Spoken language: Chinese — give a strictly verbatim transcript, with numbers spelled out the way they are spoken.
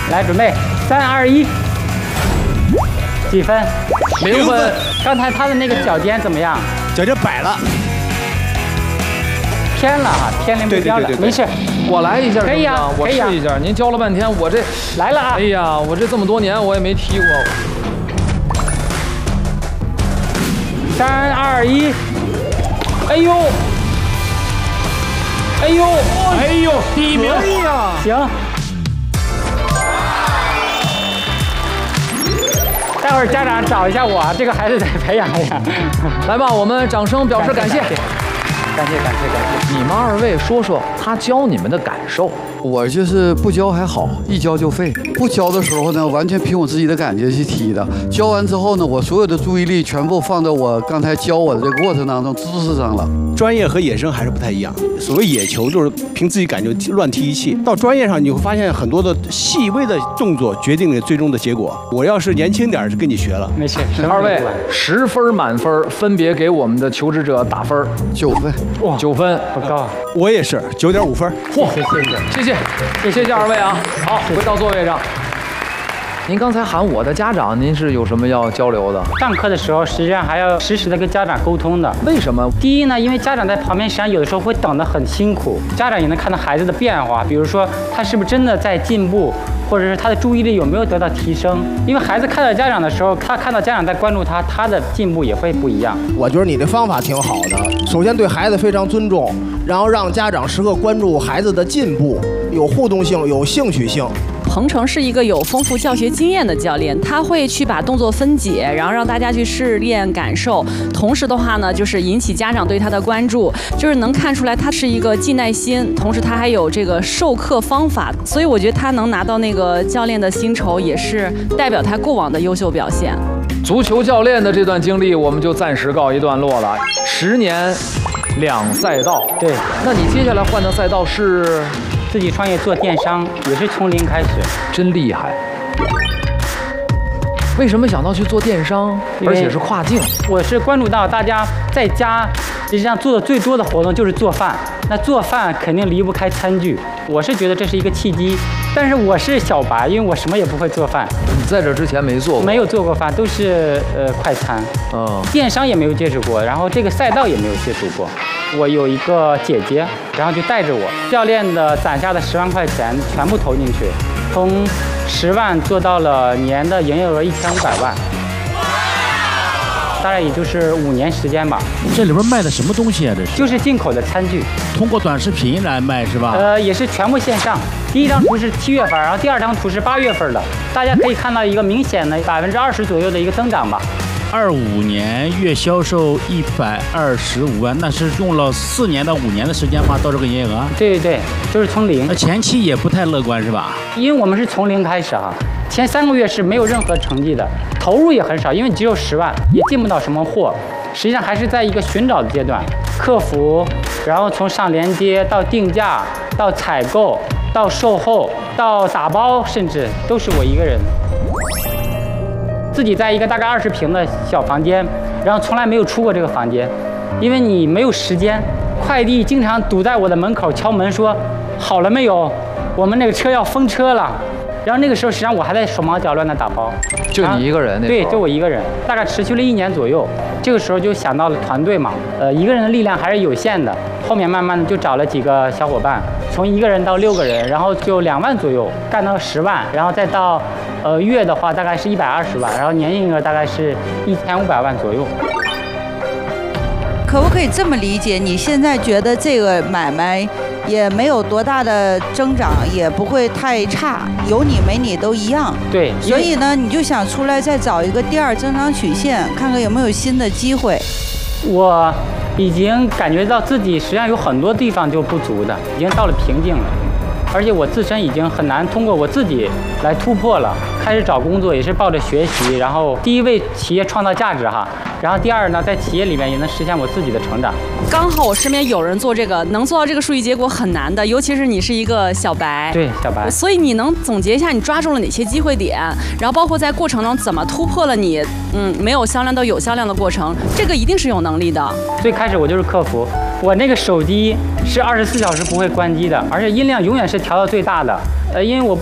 来，准备，三二一，几分？ 零分。 刚才他的那个脚尖怎么样？ 脚尖摆了， 偏了哈，偏离目标了。没事， 我来一下， 可以啊， 我试一下。您教了半天，我这来了啊！ 哎呀，我这这么多年我也没踢过。 三二一，哎呦！哎呦， 哎呦，第一名！ 可以啊，行。待会儿家长找一下我，这个孩子再培养一下。 来吧，我们掌声表示感谢。 感谢感谢感谢。 你们二位说说他教你们的感受。 我就是不教还好，一教就废。不教的时候呢，完全凭我自己的感觉去踢的。教完之后呢，我所有的注意力全部放在我刚才教我的这个过程当中，知识上了。 专业和野生还是不太一样。所谓野球就是凭自己感觉乱踢一气，到专业上你会发现很多的细微的动作决定了最终的结果。我要是年轻点就跟你学了。 没事， 二位十分满分，分别给我们的求职者打分。 九分， 哇，九分不高。 我也是九点五分。 嚯， 谢谢谢谢。谢谢二位啊！好，回到座位上。您刚才喊我的家长，您是有什么要交流的？ 上课的时候，实际上还要实时的跟家长沟通的。 为什么？ 第一呢，因为家长在旁边，实际上有的时候会等得很辛苦，家长也能看到孩子的变化，比如说他是不是真的在进步，或者是他的注意力有没有得到提升。因为孩子看到家长的时候，他看到家长在关注他，他的进步也会不一样。 我觉得你的方法挺好的，首先对孩子非常尊重，然后让家长时刻关注孩子的进步，有互动性，有兴趣性。 彭程是一个有丰富教学经验的教练，他会去把动作分解，然后让大家去试练感受。同时的话呢，就是引起家长对他的关注，就是能看出来他是一个既耐心，同时他还有这个授课方法。所以我觉得他能拿到那个教练的薪酬，也是代表他过往的优秀表现。 足球教练的这段经历，我们就暂时告一段落了。十年两赛道， 对。 那你接下来换的赛道是？ 自己创业做电商，也是从零开始， 真厉害。为什么想到去做电商，而且是跨境？ 我是关注到大家在家实际上做的最多的活动就是做饭，那做饭肯定离不开餐具。我是觉得这是一个契机，但是我是小白，因为我什么也不会做饭。 你在这之前没做过？ 没有做过饭，都是呃快餐。 嗯， 电商也没有接触过，然后这个赛道也没有接触过。我有一个姐姐，然后就带着我，教练的攒下的十万块钱全部投进去，从十万做到了年的营业额一千五百万，大概也就是五年时间吧。 这里边卖的什么东西啊？这是就是进口的餐具， 通过短视频来卖是吧？ 呃，也是全部线上。第一张图是七月份，然后第二张图是八月份的，大家可以看到一个明显的百分之二十左右的一个增长吧。 二五年月销售一百二十五万，那是用了四年到五年的时间吗？到这个营业额？ 对对对，就是从零。 那前期也不太乐观是吧？ 因为我们是从零开始哈，前三个月是没有任何成绩的，投入也很少，因为只有十万，也进不到什么货。实际上还是在一个寻找的阶段，客服，然后从上连接到定价，到采购，到售后，到打包，甚至都是我一个人。自己在一个大概二十平的小房间，然后从来没有出过这个房间，因为你没有时间。快递经常堵在我的门口敲门说：“好了没有？我们那个车要封车了。”然后那个时候实际上我还在手忙脚乱的打包。 就你一个人那时候？ 对，就我一个人，大概持续了一年左右。这个时候就想到了团队嘛，呃，一个人的力量还是有限的。后面慢慢的就找了几个小伙伴，从一个人到六个人，然后就两万左右干到十万，然后再到。呃，月的话大概是一百二十万，然后年营业额大概是一千五百万左右。 可不可以这么理解？你现在觉得这个买卖也没有多大的增长，也不会太差，有你没你都一样。 对， 所以呢，你就想出来再找一个第二增长曲线，看看有没有新的机会。 我已经感觉到自己实际上有很多地方就不足的，已经到了瓶颈了。而且我自身已经很难通过我自己来突破了。开始找工作也是抱着学习，然后第一为企业创造价值哈，然后第二呢，在企业里面也能实现我自己的成长。 刚好我身边有人做这个，能做到这个数据结果很难的，尤其是你是一个小白。 对，小白。 所以你能总结一下你抓住了哪些机会点，然后包括在过程中怎么突破了你嗯没有销量到有销量的过程，这个一定是有能力的。 最开始我就是客服，我那个手机是二十四小时不会关机的，而且音量永远是调到最大的。呃，因为我